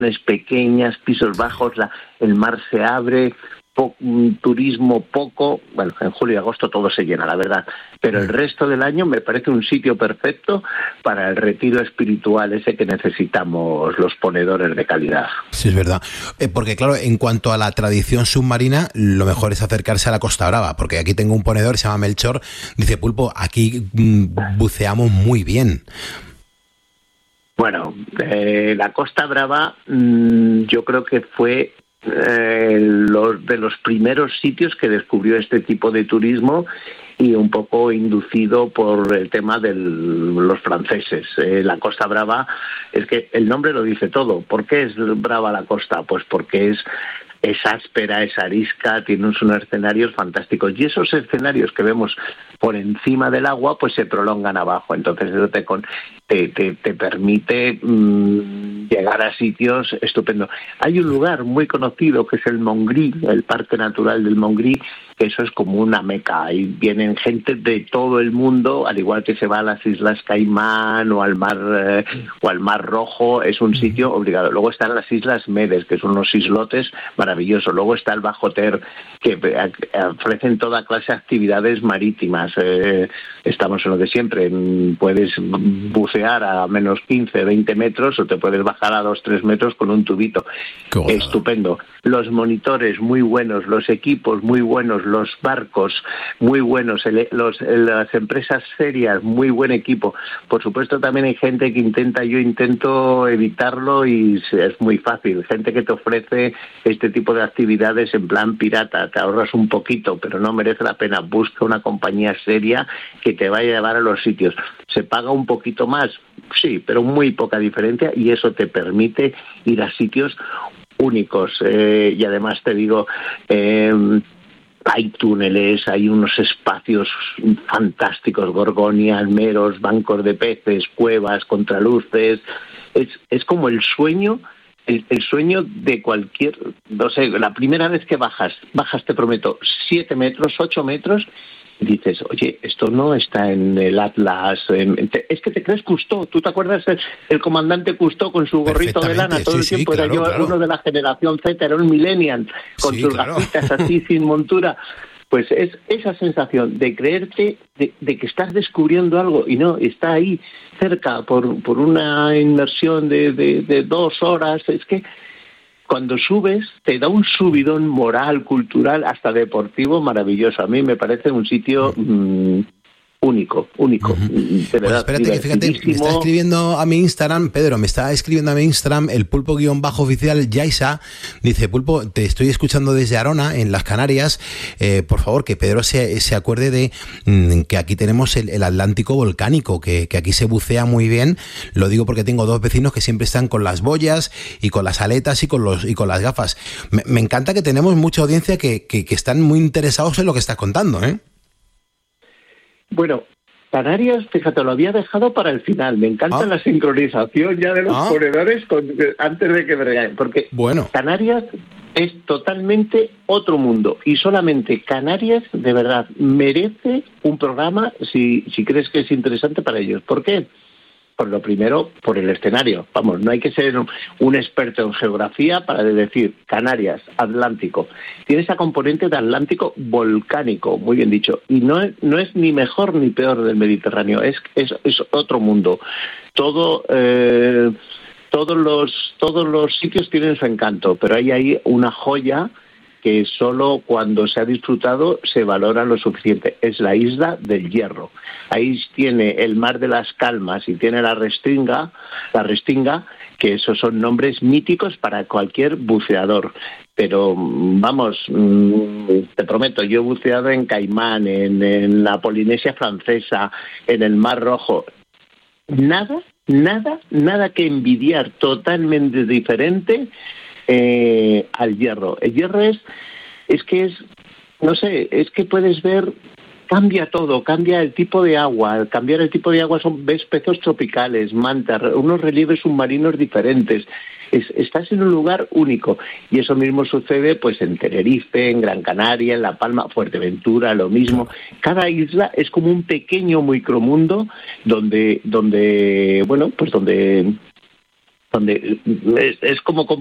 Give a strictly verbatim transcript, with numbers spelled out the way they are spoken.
pequeñas, pisos bajos, la, el mar se abre, po, turismo poco, bueno, en julio y agosto todo se llena, la verdad, pero el resto del año me parece un sitio perfecto para el retiro espiritual ese que necesitamos los ponedores de calidad. Sí, es verdad, eh, porque claro, en cuanto a la tradición submarina, lo mejor es acercarse a la Costa Brava, porque aquí tengo un ponedor, se llama Melchor, dice, Pulpo, aquí mm, buceamos muy bien. Bueno, eh, la Costa Brava mmm, yo creo que fue eh, los de los primeros sitios que descubrió este tipo de turismo y un poco inducido por el tema de los franceses. Eh, la Costa Brava, es que el nombre lo dice todo. ¿Por qué es brava la costa? Pues porque es es áspera, es arisca, tiene unos escenarios fantásticos. Y esos escenarios que vemos por encima del agua, pues se prolongan abajo. Entonces eso te, te, te, te permite mmm, llegar a sitios estupendos. Hay un lugar muy conocido que es el Montgrí, el Parque Natural del Montgrí, que eso es como una meca. Ahí vienen gente de todo el mundo, al igual que se va a las Islas Caimán o al Mar, eh, o al Mar Rojo, es un sitio obligado. Luego están las Islas Medes, que son unos islotes maravillosos. Luego está el Bajo Ter, que ofrecen toda clase de actividades marítimas. Eh, estamos en lo de siempre. Puedes bucear a menos quince, veinte metros o te puedes bajar a dos, tres metros con un tubito. Estupendo. Los monitores muy buenos, los equipos muy buenos, los barcos muy buenos, el, los, las empresas serias, muy buen equipo. Por supuesto también hay gente que intenta, yo intento evitarlo y es muy fácil. Gente que te ofrece este tipo de actividades en plan pirata, te ahorras un poquito, pero no merece la pena. Busca una compañía seria que te vaya a llevar a los sitios. ¿Se paga un poquito más? Sí, pero muy poca diferencia y eso te permite ir a sitios únicos. Eh, y además te digo, eh, hay túneles, hay unos espacios fantásticos, Gorgonia, almeros, bancos de peces, cuevas, contraluces. Es, es como el sueño, el, el sueño de cualquier, no sé, la primera vez que bajas, bajas, te prometo, siete metros, ocho metros, y dices, oye, esto no está en el Atlas, en, te, es que te crees Cousteau. ¿Tú te acuerdas el, el comandante Cousteau con su gorrito de lana todo sí, el tiempo? Sí, claro, era yo claro. Uno de la generación Z, era un millennial, con sí, sus claro. gafitas así, sin montura. Pues es esa sensación de creerte, de, de que estás descubriendo algo y no, está ahí cerca por, por una inmersión de, de, de dos horas. Es que cuando subes te da un subidón moral, cultural, hasta deportivo maravilloso. A mí me parece un sitio mmm, único, único. Uh-huh. De verdad, pues espérate, que fíjate, me está escribiendo a mi Instagram, Pedro, me está escribiendo a mi Instagram el pulpo guión bajo oficial Yaisa, dice, Pulpo, te estoy escuchando desde Arona, en las Canarias, eh, por favor, que Pedro se, se acuerde de mm, que aquí tenemos el, el Atlántico volcánico, que, que aquí se bucea muy bien, lo digo porque tengo dos vecinos que siempre están con las boyas y con las aletas y con los y con las gafas. Me, me encanta que tenemos mucha audiencia que, que, que están muy interesados en lo que estás contando, ¿eh? Bueno, Canarias, fíjate, lo había dejado para el final. Me encanta ah. la sincronización ya de los ah. ponedores con, antes de que me regalen. Porque bueno. Canarias es totalmente otro mundo. Y solamente Canarias, de verdad, merece un programa si, si crees que es interesante para ellos. ¿Por qué? Por lo primero, por el escenario. Vamos, no hay que ser un experto en geografía para decir Canarias, Atlántico. Tiene esa componente de Atlántico volcánico, muy bien dicho. Y no es, no es ni mejor ni peor del Mediterráneo, es, es, es otro mundo. Todo... Eh, todos los, todos los sitios tienen su encanto, pero hay ahí una joya que solo cuando se ha disfrutado se valora lo suficiente. Es la Isla del Hierro. Ahí tiene el Mar de las Calmas y tiene la Restinga, la Restinga, que esos son nombres míticos para cualquier buceador. Pero, vamos, te prometo, yo he buceado en Caimán, en, en la Polinesia Francesa, en el Mar Rojo. Nada, nada, nada que envidiar, totalmente diferente Eh, al hierro. El hierro es, es que es, no sé, es que puedes ver, cambia todo, cambia el tipo de agua, al cambiar el tipo de agua son, ves peces tropicales, mantas, unos relieves submarinos diferentes. Es, estás en un lugar único y eso mismo sucede pues en Tenerife, en Gran Canaria, en La Palma, Fuerteventura, lo mismo. Cada isla es como un pequeño micromundo donde, donde, bueno, pues donde donde es, es como